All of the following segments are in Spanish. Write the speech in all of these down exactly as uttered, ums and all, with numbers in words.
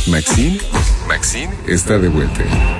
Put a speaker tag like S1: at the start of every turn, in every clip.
S1: Maxine, Maxine está de vuelta.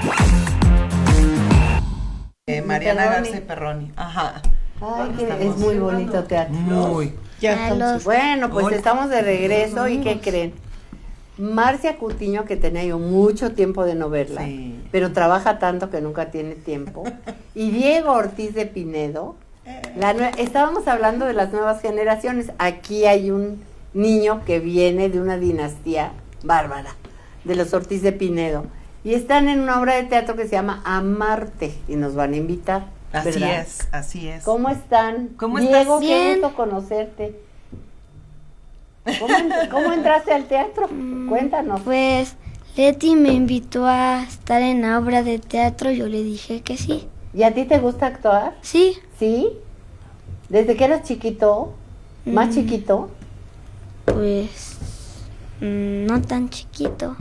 S2: Eh, Mariana Garza Perroni. Ajá.
S3: Ay, que es muy bonito teatro.
S2: Muy.
S3: Ya estamos. Bueno, pues Hola. Estamos de regreso y ¿qué creen? Marcia Cutiño, que tenía yo mucho tiempo de no verla, sí. pero trabaja tanto que nunca tiene tiempo, y Diego Ortiz de Pinedo, la nue- estábamos hablando de las nuevas generaciones. Aquí hay un niño que viene de una dinastía bárbara, de los Ortiz de Pinedo, y están en una obra de teatro que se llama Amarte, y nos van a invitar.
S2: Así
S3: ¿verdad?
S2: es, así es.
S3: ¿Cómo están?
S2: ¿Cómo
S3: Diego,
S2: estás?
S3: qué
S4: Bien.
S3: gusto conocerte. ¿Cómo, en- cómo entraste al teatro? Cuéntanos.
S4: Pues Leti me invitó a estar en la obra de teatro, yo le dije que sí.
S3: ¿Y a ti te gusta actuar?
S4: Sí,
S3: ¿Sí? ¿Desde que eras chiquito? ¿Más
S4: Mm.
S3: chiquito?
S4: pues mm, no tan chiquito.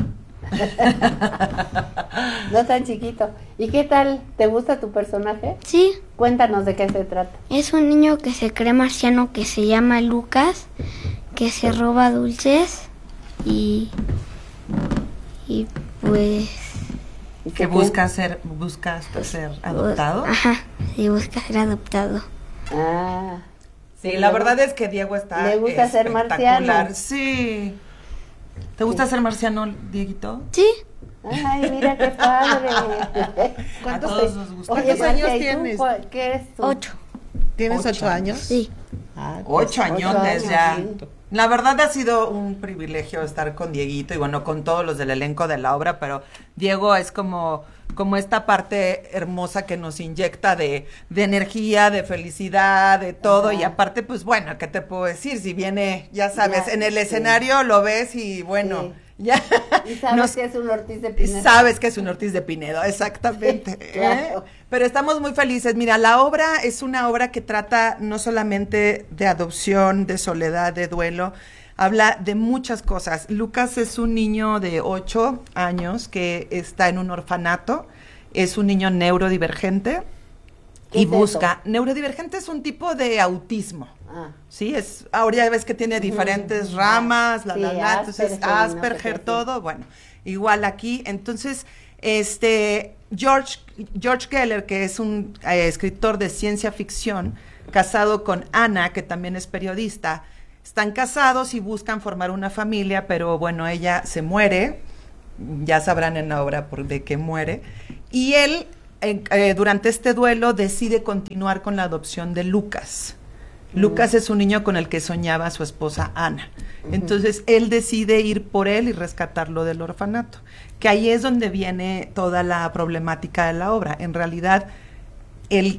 S3: No tan chiquito. ¿Y qué tal? ¿Te gusta tu personaje?
S4: Sí,
S3: Cuéntanos de qué se trata.
S4: es un niño que se cree marciano que se llama Lucas, que se roba dulces y, y pues...
S3: ¿Y
S2: Que
S3: qué-
S2: busca ser, busca ser adoptado.
S4: Ajá, sí, busca ser adoptado.
S3: Ah.
S2: Sí, la verdad es que Diego está
S3: Le gusta ser
S2: espectacular.
S3: marciano.
S2: Sí. ¿Te gusta ser marciano, Dieguito?
S4: Sí,
S3: Ay, mira qué padre.
S2: A todos nos gusta.
S3: Oye,
S5: ¿Cuántos
S3: Marcia,
S5: años
S3: ¿y tú
S5: tienes?
S3: cuál- ¿Qué eres tú?
S4: ocho.
S5: ¿Tienes
S2: Ocho
S5: ocho años?
S4: Sí.
S5: Ah, pues,
S2: Ocho añotes
S3: años,
S2: ya.
S3: sí.
S2: La verdad ha sido un privilegio estar con Dieguito y bueno, con todos los del elenco de la obra, pero Diego es como, como esta parte hermosa que nos inyecta de, de energía, de felicidad, de todo.
S3: Ajá.
S2: Y aparte, pues bueno, ¿qué te puedo decir? Si viene, ya sabes,
S3: Ya,
S2: en el
S3: sí.
S2: escenario lo ves y bueno,
S3: Sí.
S2: ya.
S3: ¿Y sabes
S2: nos-
S3: que es un Ortiz de
S2: y
S3: Pinedo?
S2: sabes que es un Ortiz de Pinedo, exactamente.
S3: Sí, claro.
S2: ¿eh? Pero estamos muy felices. Mira, la obra es una obra que trata no solamente de adopción, de soledad, de duelo, habla de muchas cosas. Lucas es un niño de ocho años que está en un orfanato, es un niño neurodivergente
S3: ¿Qué
S2: y
S3: es
S2: busca. Neurodivergente es un tipo de autismo.
S3: Ah.
S2: Sí, es, ahora ya ves que tiene diferentes
S3: Ujú.
S2: ramas, la,
S3: Sí,
S2: la, la, entonces
S3: Asperger y no sé
S2: Asperger,
S3: qué,
S2: todo, bueno, igual aquí, entonces, este, George, George Geller, que es un eh, escritor de ciencia ficción, casado con Ana, que también es periodista, están casados y buscan formar una familia, pero bueno, ella se muere, ya sabrán en la obra por de qué muere, y él, eh, eh, durante este duelo, decide continuar con la adopción de Lucas. Lucas es un niño con el que soñaba su esposa Ana. Entonces, él decide ir por él y rescatarlo del orfanato. Que ahí es donde viene toda la problemática de la obra. En realidad, él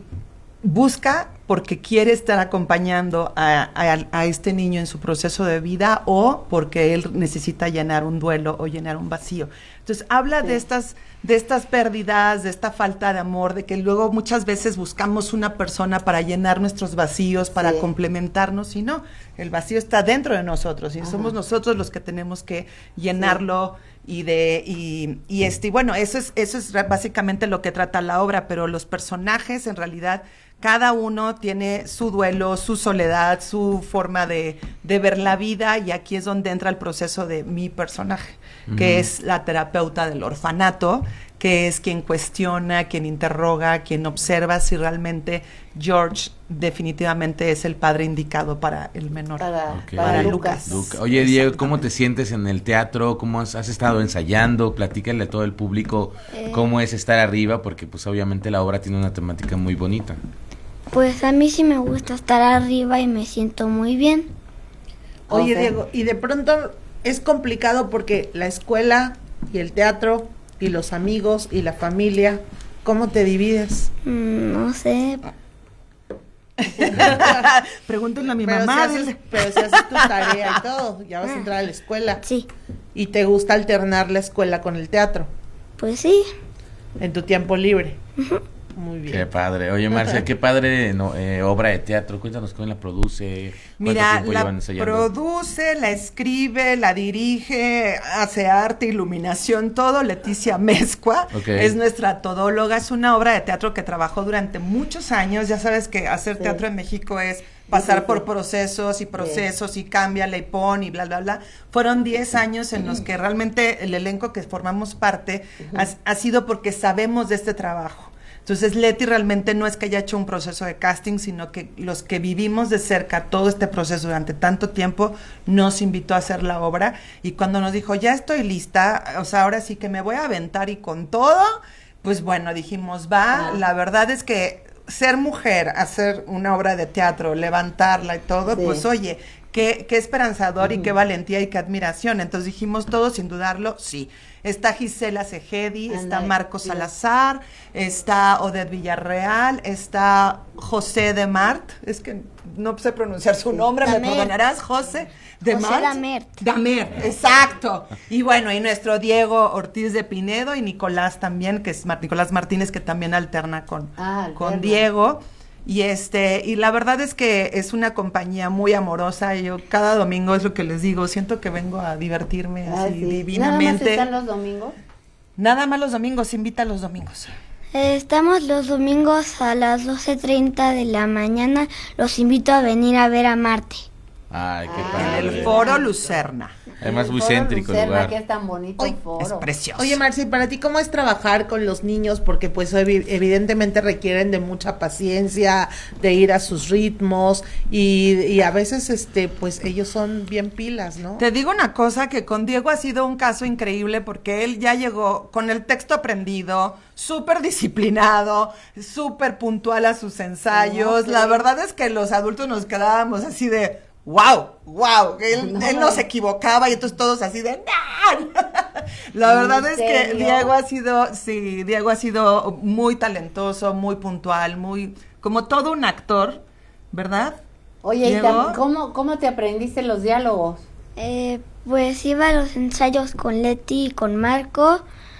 S2: busca porque quiere estar acompañando a, a, a este niño en su proceso de vida o porque él necesita llenar un duelo o llenar un vacío. Entonces, habla
S3: Sí.
S2: de estas de estas pérdidas, de esta falta de amor, de que luego muchas veces buscamos una persona para llenar nuestros vacíos, para
S3: Sí.
S2: complementarnos, y no, el vacío está dentro de nosotros y
S3: Ajá.
S2: somos nosotros los que tenemos que llenarlo y de y, y este y bueno, eso es eso es básicamente lo que trata la obra, pero los personajes en realidad cada uno tiene su duelo, su soledad, su forma de, de ver la vida, y aquí es donde entra el proceso de mi personaje, uh-huh. que es la terapeuta del orfanato, que es quien cuestiona, quien interroga, quien observa si realmente George definitivamente es el padre indicado para el menor,
S3: Para,
S6: Ok.
S3: para
S2: para
S3: Lucas.
S2: Lucas.
S6: Luca. Oye, Diego, ¿cómo te sientes en el teatro? ¿Cómo has, has estado ensayando? Platícale a todo el público
S4: Eh.
S6: cómo es estar arriba, porque pues obviamente la obra tiene una temática muy bonita.
S4: Pues a mí sí me gusta estar arriba y me siento muy bien.
S5: Oye,
S3: Ok.
S5: Diego, y de pronto es complicado porque la escuela y el teatro y los amigos y la familia, ¿cómo te divides?
S4: Mm, no sé,
S2: Pregúntenle a mi
S5: pero,
S2: mamá.
S5: si haces,
S2: dile.
S5: pero si haces tu tarea y todo, ya vas a entrar a la escuela.
S4: sí,
S5: Y te gusta alternar la escuela con el teatro
S4: pues sí.
S5: en tu tiempo libre. Muy bien.
S6: Qué padre. Oye, Marcia, qué padre no, eh, obra de teatro. Cuéntanos cómo la produce. ¿Cuánto
S2: Mira,
S6: tiempo
S2: la
S6: llevan ensayando?
S2: produce, la escribe, la dirige, hace arte, iluminación, todo. Leticia Mezcua
S6: Ok.
S2: es nuestra todóloga. Es una obra de teatro que trabajó durante muchos años. Ya sabes que hacer
S3: Sí.
S2: teatro en México es pasar
S3: Sí, sí,
S2: por
S3: sí.
S2: procesos y procesos y cámbiale y pon y bla, bla, bla. Fueron diez años en los que realmente el elenco que formamos parte ha, ha sido porque sabemos de este trabajo. Entonces, Leti realmente no es que haya hecho un proceso de casting, sino que los que vivimos de cerca todo este proceso durante tanto tiempo, nos invitó a hacer la obra. Y cuando nos dijo, ya estoy lista, o sea, ahora sí que me voy a aventar y con todo, pues bueno, dijimos, va.
S3: Ah.
S2: La verdad es que ser mujer, hacer una obra de teatro, levantarla y todo,
S3: Sí.
S2: pues oye, qué, qué esperanzador y qué valentía y qué admiración. Entonces dijimos todo sin dudarlo, sí. Está Gisela Segedi, está
S3: Ándale,
S2: Marco
S3: sí.
S2: Salazar, está Odette Villarreal, está José de Mart, es que no sé pronunciar su nombre, me
S4: Damert.
S2: perdonarás, José de
S4: José
S2: Mart.
S4: Damert.
S2: Damert, exacto. Y bueno, y nuestro Diego Ortiz de Pinedo y Nicolás también, que es Mar- Nicolás Martínez, que también alterna con,
S3: Ah, alterna.
S2: con Diego. Y este, y la verdad es que es una compañía muy amorosa. Yo cada domingo es lo que les digo, siento que vengo a divertirme
S3: Ah,
S2: así
S3: sí. ¿Nada más
S2: divinamente.
S3: están los domingos?
S2: Nada más los domingos, invita los domingos.
S4: Eh, Estamos los domingos a las doce treinta de la mañana. Los invito a venir a ver a Marte.
S6: Ay, qué
S3: Ah,
S6: padre.
S2: En el Foro Lucerna.
S6: Además,
S3: El
S6: muy
S3: Foro
S6: céntrico el
S3: Lucerna,
S6: lugar.
S3: que es tan bonito
S5: Oye,
S3: el foro.
S2: Es precioso.
S5: Oye, Marci, ¿para ti cómo es trabajar con los niños? Porque pues evi- evidentemente requieren de mucha paciencia, de ir a sus ritmos y, y a veces este pues ellos son bien pilas, ¿no?
S2: Te digo una cosa, que con Diego ha sido un caso increíble porque él ya llegó con el texto aprendido, súper disciplinado, súper puntual a sus ensayos.
S3: Ok.
S2: La verdad es que los adultos nos quedábamos así de, wow, wow, él
S3: No.
S2: él no se equivocaba y entonces todos así de, ¡no! La
S3: ¿En
S2: verdad es que
S3: serio?
S2: Diego ha sido, sí, Diego ha sido muy talentoso, muy puntual, muy, como todo un actor, ¿verdad?
S3: Oye, ¿y
S2: Diego.
S3: tam- ¿cómo, ¿cómo te aprendiste los diálogos?
S4: Eh, pues iba a los ensayos con Leti y con Marco.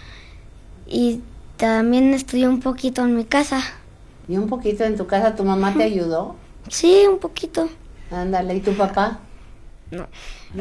S4: Y también estudié un poquito en mi casa.
S3: Y un poquito en tu casa, ¿tu mamá te ayudó?
S4: Sí, un poquito.
S3: Ándale, ¿y tu papá?
S4: No.
S3: No,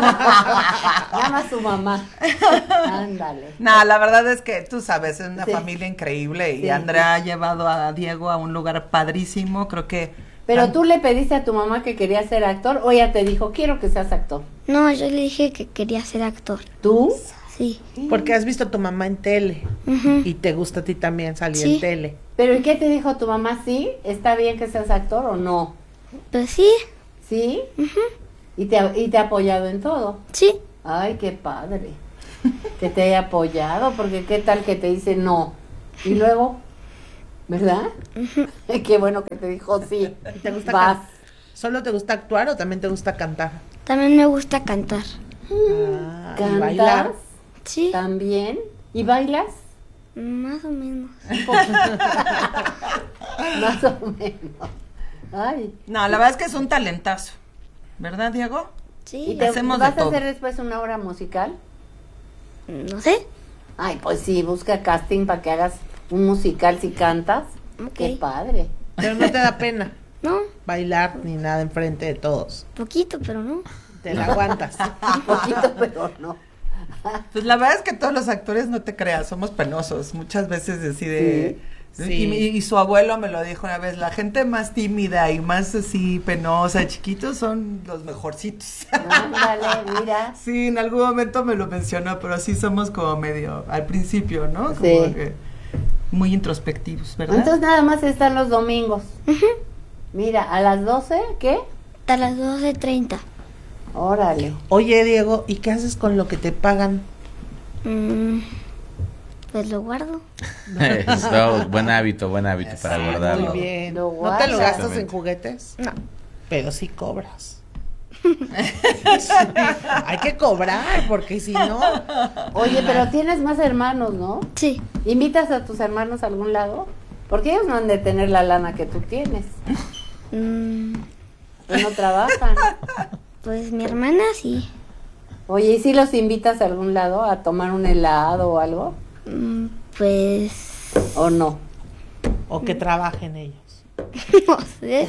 S3: nada más tu mamá. Ándale.
S2: No, la verdad es que tú sabes, es una
S3: Sí.
S2: familia increíble y
S3: Sí.
S2: Andrea ha llevado a Diego a un lugar padrísimo, creo que...
S3: Pero
S2: an-
S3: tú le pediste a tu mamá que quería ser actor o ella te dijo, quiero que seas actor.
S4: No, yo le dije que quería ser actor.
S3: ¿Tú?
S4: Sí.
S5: Porque has visto a tu mamá en tele
S4: Ujú.
S5: y te gusta a ti también salir
S4: Sí.
S5: en tele.
S3: ¿Pero y qué te dijo tu mamá? ¿Sí? ¿Está bien que seas actor o no?
S4: Pues sí,
S3: ¿Sí? ¿Y te, ha- y te ha apoyado en todo?
S4: sí.
S3: Ay, qué padre. Que te haya apoyado, porque qué tal que te dice no. Y luego, ¿verdad? Qué bueno que te dijo sí.
S5: ¿Y te gusta
S3: Vas.
S5: can- ¿Solo te gusta actuar o también te gusta cantar?
S4: También me gusta cantar.
S5: Ah, y
S3: ¿Cantas?
S5: bailar.
S4: Sí,
S3: ¿También? ¿Y bailas?
S4: más o menos.
S3: Más o menos. Ay.
S2: No, la verdad es que es un talentazo, ¿verdad, Diego?
S3: ¿Y
S4: Sí,
S3: te
S2: hacemos de
S3: vas a
S2: todo.
S3: hacer después una obra musical?
S4: no sé.
S3: Ay, pues sí, busca casting para que hagas un musical si cantas.
S4: Ok.
S3: Qué padre.
S5: Pero no te da pena
S4: No,
S5: bailar ni nada enfrente de todos.
S4: poquito, pero no.
S5: Te la aguantas.
S3: Un poquito, pero no.
S2: Pues la verdad es que todos los actores, no te creas, somos penosos, muchas veces así de...
S5: Sí.
S2: Y,
S5: Sí.
S2: mi- y su abuelo me lo dijo una vez, la gente más tímida y más así penosa, chiquitos, son los mejorcitos.
S3: Ándale, mira.
S2: Sí, en algún momento me lo mencionó, pero sí somos como medio, al principio, ¿no? Como
S3: Sí.
S2: que muy introspectivos, ¿verdad?
S3: Entonces nada más están los domingos. Mira, a las doce, ¿qué?
S4: Hasta las doce treinta.
S3: Órale.
S5: Oye, Diego, ¿y qué haces con lo que te pagan?
S4: Mm, pues lo guardo.
S6: Eso, buen hábito, buen hábito para
S2: Exacto.
S6: guardarlo.
S5: Muy bien.
S3: Lo
S5: ¿No te lo
S3: guardas.
S5: gastas en
S6: Exactamente.
S5: juguetes?
S4: No.
S5: Pero sí cobras. Hay que cobrar, porque si no...
S3: Oye, pero tienes más hermanos, ¿no?
S4: Sí.
S3: ¿Invitas a tus hermanos a algún lado? Porque ellos no han de tener la lana que tú tienes.
S4: Mm,
S3: Que no trabajan.
S4: pues mi hermana sí.
S3: Oye, ¿y si los invitas a algún lado a tomar un helado o algo?
S4: Mm, pues
S3: ¿O no?
S5: O que trabajen ellos.
S4: no sé.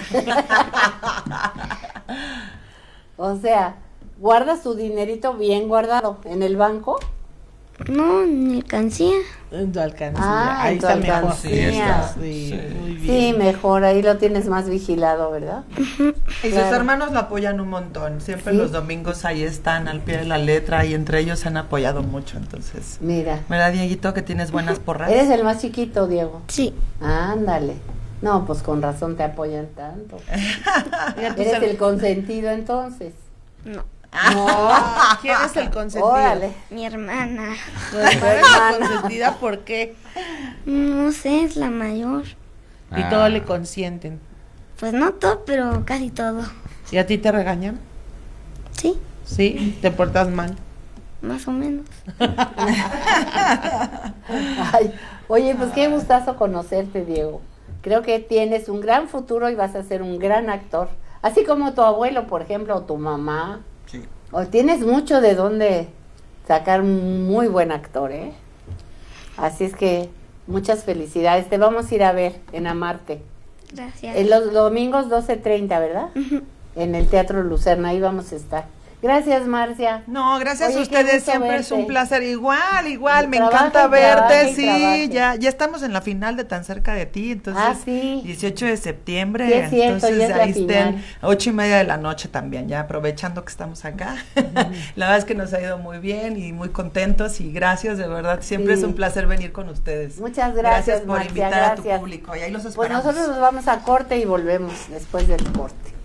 S3: O sea, ¿guardas tu dinerito bien guardado en el banco?
S4: No, ni alcancía.
S5: En tu alcancía.
S3: Ah,
S5: ahí
S3: en tu
S5: está mejor.
S3: alcancía.
S6: Sí, está.
S5: Sí,
S2: Sí.
S5: muy
S3: Sí,
S5: bien.
S3: mejor, ahí lo tienes más vigilado, ¿verdad?
S2: Y sus
S3: Claro.
S2: hermanos lo apoyan un montón. Siempre
S3: ¿Sí?
S2: los domingos ahí están al pie de la letra y entre ellos se han apoyado mucho. Entonces,
S3: Mira,
S2: ¿verdad, Dieguito, que tienes buenas porras?
S3: eres el más chiquito, Diego.
S4: Sí.
S3: Ándale. No, pues con razón te apoyan tanto.
S5: Mira, tus
S3: Eres
S5: her-
S3: el consentido entonces.
S4: No.
S3: No,
S5: ¿Quién es el consentido?
S3: órale.
S4: Mi hermana.
S5: Tu hermana es la
S3: hermana.
S5: consentida, ¿por qué?
S4: No sé, es la mayor.
S5: Y
S6: Ah.
S5: todo le consienten.
S4: Pues no todo, pero casi todo.
S5: ¿Y a ti te regañan?
S4: Sí,
S5: Sí, te portas mal.
S4: más o menos.
S3: Ay, oye, pues qué gustazo conocerte, Diego. Creo que tienes un gran futuro y vas a ser un gran actor. Así como tu abuelo, por ejemplo, o tu mamá.
S2: Sí.
S3: O tienes mucho de dónde sacar un muy buen actor, ¿eh? Así es que muchas felicidades. Te vamos a ir a ver en Amarte.
S4: Gracias.
S3: En los domingos doce treinta, ¿verdad?
S4: Ujú.
S3: En el Teatro Lucerna, ahí vamos a estar. Gracias, Marcia.
S2: No, gracias
S3: Oye,
S2: a
S3: qué
S2: ustedes,
S3: gusto
S2: siempre es un
S3: verte.
S2: placer. Igual, igual,
S3: Y
S2: me
S3: trabaja
S2: encanta
S3: y trabaja
S2: verte,
S3: y
S2: sí,
S3: trabaja.
S2: ya, ya estamos en la final de Tan Cerca de Ti, entonces,
S3: Ah, sí.
S2: dieciocho de septiembre,
S3: Sí, es cierto,
S2: entonces
S3: ya es la
S2: ahí estén,
S3: final.
S2: ocho y media de la noche también, ya aprovechando que estamos acá. La verdad es que nos ha ido muy bien y muy contentos y gracias, de verdad, siempre
S3: Sí.
S2: es un placer venir con ustedes.
S3: Muchas gracias,
S2: por
S3: Marcia,
S2: invitar a tu
S3: gracias.
S2: público y ahí los
S3: Pues
S2: esperamos.
S3: nosotros nos vamos a corte y volvemos después del corte.